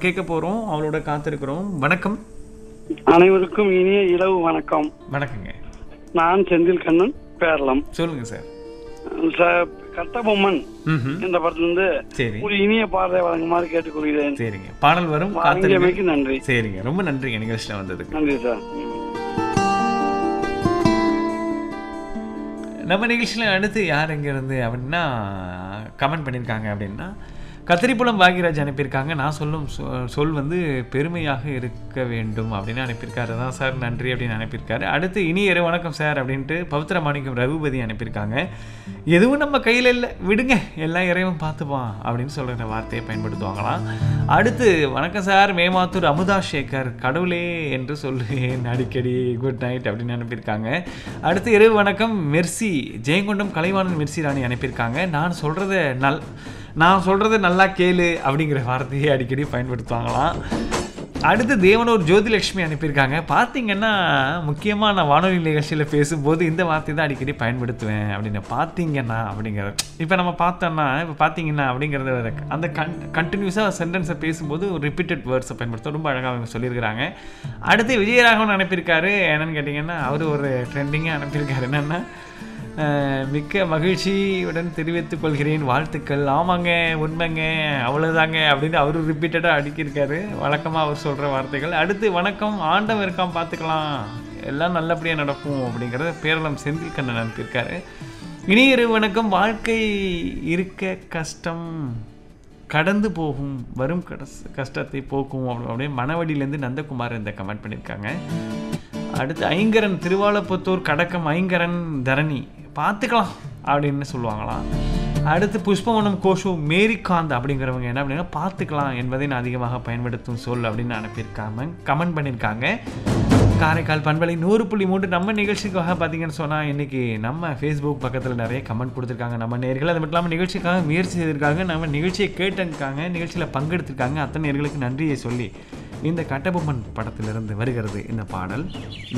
கேட்க போறோம். அவளோட காத்திருக்கிறோம். வணக்கம். அனைவருக்கும் இனிய இரவு வணக்கம். வணக்கங்க. நான் செந்தில் கண்ணன் பேரளம். சொல்லுங்க சார். கட்டபொம்மன் இந்த படத்திலிருந்து சரி. ஒரு இனிய பாடலை வழங்குமாறு கேட்டுக்கொள்கிறேன். சரிங்க. பாடல் வரும். காத்திருமைக்கு நன்றி. சரிங்க. ரொம்ப நன்றிங்க நிகழ்ச்சியில் வந்ததுக்கு. நன்றி சார். நம்ம நிகழ்ச்சியில் அடுத்து யார் எங்க இருந்து அப்படின்னா கமெண்ட் பண்ணியிருக்காங்க அப்படின்னா கத்திரிப்புலம் பாக்யராஜ் அனுப்பியிருக்காங்க. நான் சொல்லும் சொல் வந்து பெருமையாக இருக்க வேண்டும் அப்படின்னு அனுப்பியிருக்காரு. தான் சார் நன்றி அப்படின்னு அனுப்பியிருக்காரு. அடுத்து இனியரு வணக்கம் சார் அப்படின்ட்டு பவித்ர மாணிக்கம் ரகுபதி அனுப்பியிருக்காங்க. எதுவும் நம்ம கையில் இல்லை, விடுங்க, எல்லாம் இறைவன் பார்த்துப்பான் அப்படின்னு சொல்கிற வார்த்தையை பயன்படுத்துவாங்களாம். அடுத்து வணக்கம் சார் மேமாத்தூர் அமுதா சேகர், கடவுளே என்று சொல்லுவேன் அடிக்கடி, குட் நைட் அப்படின்னு அனுப்பியிருக்காங்க. அடுத்து இரவு வணக்கம் மெர்சி ஜெயங்கொண்டம் கலைவாணன் மெர்சி ராணி அனுப்பியிருக்காங்க. நான் சொல்கிறத நல்லா கேளு அப்படிங்கிற வார்த்தையை அடிக்கடி பயன்படுத்துவாங்களாம். அடுத்து தேவனூர் ஜோதிலட்சுமி அனுப்பியிருக்காங்க. பார்த்தீங்கன்னா முக்கியமாக நான் வானொலி நிகழ்ச்சியில் பேசும்போது இந்த வார்த்தை தான் அடிக்கடி பயன்படுத்துவேன் அப்படின்னு. பார்த்தீங்கன்னா அப்படிங்கிறது இப்போ நம்ம பார்த்தோன்னா இப்போ பார்த்தீங்கன்னா அப்படிங்கிறத அந்த கண்டினியூஸாக சென்டென்ஸை பேசும்போது ஒரு ரிப்பீட்டட் வேர்ட்ஸை பயன்படுத்த ரொம்ப அழகாக அவங்க சொல்லியிருக்கிறாங்க. அடுத்து விஜயராகவன் அனுப்பியிருக்காரு. என்னென்னு கேட்டிங்கன்னா அவர் ஒரு ட்ரெண்டிங்காக அனுப்பியிருக்காரு. என்னென்னா மிக்க மகிழ்ச்சியுடன் தெரிவித்துக் கொள்கிறேன், வாழ்த்துக்கள். ஆமாங்க, உண்மைங்க, அவ்வளோதாங்க அப்படின்னு அவரு ரிப்பீட்டடாக அடிக்கிருக்காரு. வழக்கமாக அவர் சொல்கிற வார்த்தைகள். அடுத்து வணக்கம், ஆண்டவன் இருக்கான் பார்த்துக்கலாம், எல்லாம் நல்லபடியாக நடக்கும் அப்படிங்கிறத பேரளம் செந்தில் கண்ணன் அனுப்பியிருக்காரு. இனியொரு வணக்கம், வாழ்க்கை இருக்க கஷ்டம் கடந்து போகும், வரும் கஷ்டத்தை போக்கும் அப்படியே மணவடியிலேருந்து நந்தகுமார் இந்த கமெண்ட் பண்ணியிருக்காங்க. அடுத்து ஐங்கரன் திருவாலப்புத்தூர் கடக்கம் ஐங்கரன் தரணி பார்த்துக்கலாம் அப்படின்னு சொல்லுவாங்களாம். அடுத்து புஷ்பவனம் கோஷு மேரிகாந்த் அப்படிங்கிறவங்க என்ன அப்படின்னா பார்த்துக்கலாம் என்பதை நான் அதிகமாக பயன்படுத்தும் சொல் அப்படின்னு அனுப்பியிருக்காங்க, கமெண்ட் பண்ணியிருக்காங்க. காரைக்கால் பண்பலை 100.3 நம்ம நிகழ்ச்சிக்காக பார்த்தீங்கன்னு சொன்னால் இன்றைக்கி நம்ம ஃபேஸ்புக் பக்கத்தில் நிறைய கமெண்ட் கொடுத்துருக்காங்க நம்ம நேயர்கள். அது மட்டும் இல்லாமல் நிகழ்ச்சிக்காக முயற்சி செய்திருக்காங்க, நம்ம நிகழ்ச்சியை கேட்டிருக்காங்க, நிகழ்ச்சியில் பங்கெடுத்திருக்காங்க. அத்தனை நேயர்களுக்கு நன்றியை சொல்லி இந்த கட்டபொம்மன் படத்திலிருந்து வருகிறது இந்த பாடல்.